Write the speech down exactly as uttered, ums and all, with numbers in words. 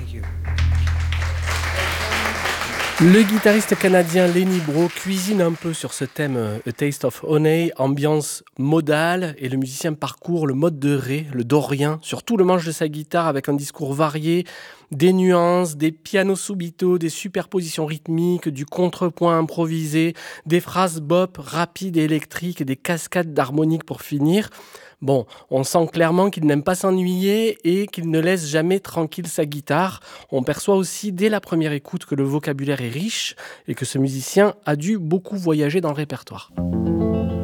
Le guitariste canadien Lenny Breau cuisine un peu sur ce thème A Taste of Honey, ambiance modale, et le musicien parcourt le mode de ré, le dorien, sur tout le manche de sa guitare avec un discours varié, des nuances, des pianos subito, des superpositions rythmiques, du contrepoint improvisé, des phrases bop rapides et électriques, des cascades d'harmoniques pour finir. Bon, on sent clairement qu'il n'aime pas s'ennuyer et qu'il ne laisse jamais tranquille sa guitare. On perçoit aussi dès la première écoute que le vocabulaire est riche et que ce musicien a dû beaucoup voyager dans le répertoire.